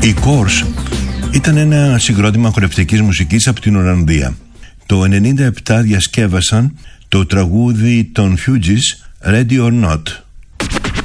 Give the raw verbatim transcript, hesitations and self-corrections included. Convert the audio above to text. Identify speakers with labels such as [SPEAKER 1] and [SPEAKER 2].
[SPEAKER 1] Η Course ήταν ένα συγκρότημα χορευτικής μουσικής από την Ολλανδία. Το ενενήντα επτά διασκεύασαν το τραγούδι των Fugees Ready or Not.